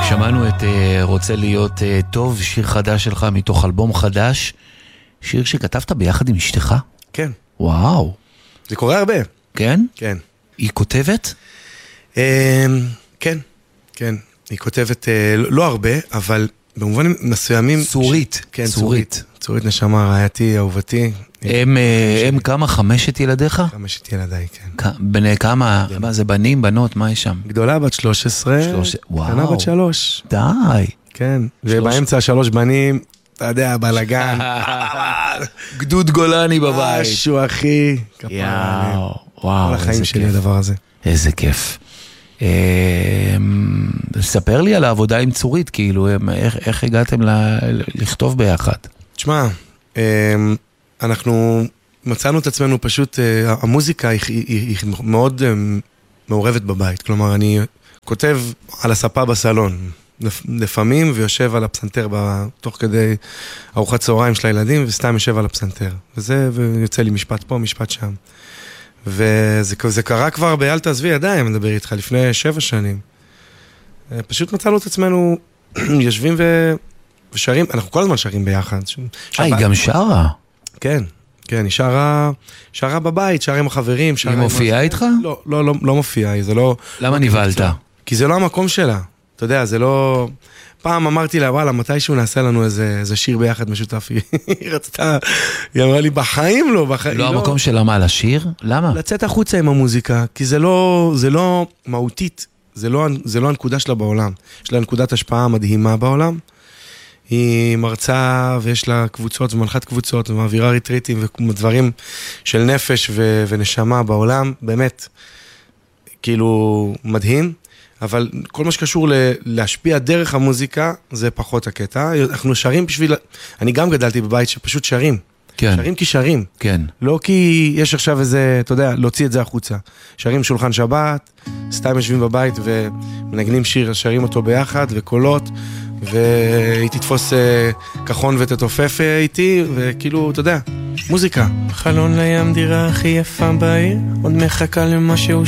שמענו את רוצה להיות טוב, שיר חדש שלך מתוך אלבום חדש, שיר שכתבת ביחד עם אשתך? כן. וואו. זה קורה הרבה. כן? כן. היא כותבת? כן, כן. היא כותבת לא הרבה, אבל במובנים מסוימים... צורית. כן, צורית. צורית נשמה, רעייתי, אהובתי. הם כמה? 5 ילדיך? 5 ילדיי, כן. בני כמה? מה זה, בנים, בנות, מה יש שם? גדולה בת 13, קטנה בת 3. די. כן, ובאמצע 3 בנים, אתה יודע, בלגן. גדוד גולני בבית. משהו, אחי. וואו, כל החיים שלי הדבר הזה. איזה כיף. ספר לי על העבודה עם צורית, כאילו, איך הגעתם לכתוב ביחד? תשמע, אנחנו מצאנו את עצמנו פשוט, המוזיקה היא מאוד מעורבת בבית, כלומר אני כותב על הספה בסלון, לפעמים ויושב על הפסנתר תוך כדי ארוחת צהריים של הילדים, וסתם יושב על הפסנתר, ויוצא לי משפט פה, משפט שם. וזה קרה כבר באל תעזבי ידיים, מדבר איתך, לפני 7 שנים. פשוט מצאנו את עצמנו יושבים ושרים, אנחנו כל הזמן שרים ביחד. היא גם שרה? כן, כן, היא שרה בבית, שרה עם החברים. היא מופיעה איתך? לא מופיעה, זה לא... למה נבלת? כי זה לא המקום שלה, אתה יודע, זה לא... פעם אמרתי לה, וואלה, מתישהו נעשה לנו איזה שיר ביחד משותף. היא רצתה, היא אמרה לי, בחיים לא, בחיים לא. לא המקום שלה מה, לשיר? למה? לצאת החוצה עם המוזיקה, כי זה לא מהותית, זה לא הנקודה שלה בעולם. יש לה נקודת השפעה מדהימה בעולם. היא מרצה ויש לה קבוצות ומנחת קבוצות ומעבירה ריטריטים ודברים של נפש ונשמה בעולם, באמת, כאילו מדהים. אבל כל מה שקשור להשפיע דרך המוזיקה, זה פחות הקטע. אנחנו שרים בשביל... אני גם גדלתי בבית שפשוט שרים. כן. שרים כי שרים. כן. לא כי יש עכשיו איזה, אתה יודע, להוציא את זה החוצה. שרים שולחן שבת, סתם יושבים בבית ומנגנים שיר, שרים אותו ביחד, וקולות, והיא תתפוס כחון ותתופף איתי, וכאילו, אתה יודע, מוזיקה. חלון לים דירה הכי יפה בעיר, עוד מחכה למשהו